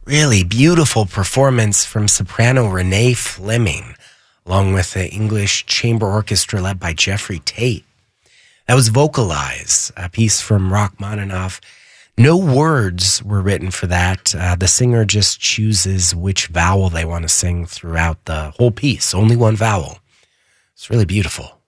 Really beautiful performance from soprano Renee Fleming, along with the English Chamber Orchestra led by Jeffrey Tate. That was Vocalize, a piece from Rachmaninoff. No words were written for that. The singer just chooses which vowel they want to sing throughout the whole piece. Only one vowel. It's really beautiful.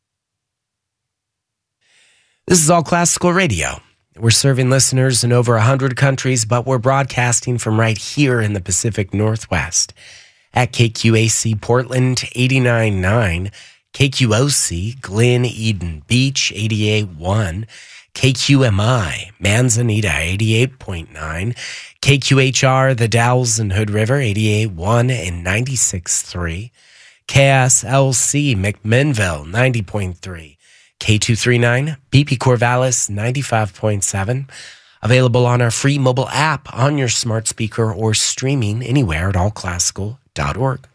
This is All Classical Radio. We're serving listeners in over 100 countries, but we're broadcasting from right here in the Pacific Northwest at KQAC Portland 89.9, KQOC Glen Eden Beach 88.1, KQMI Manzanita 88.9, KQHR The Dalles and Hood River 88.1 and 96.3, KSLC McMinnville 90.3, K239, BP Corvallis 95.7. Available on our free mobile app on your smart speaker or streaming anywhere at allclassical.org.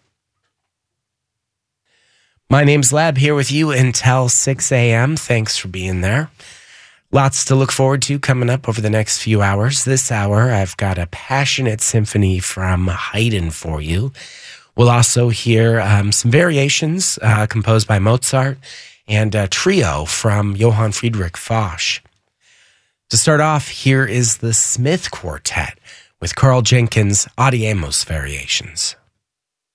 My name's Lab, here with you until 6 a.m. Thanks for being there. Lots to look forward to coming up over the next few hours. This hour, I've got a passionate symphony from Haydn for you. We'll also hear some variations composed by Mozart, and a trio from Johann Friedrich Foch. To start off, here is the Smith Quartet with Carl Jenkins' Audiemos Variations.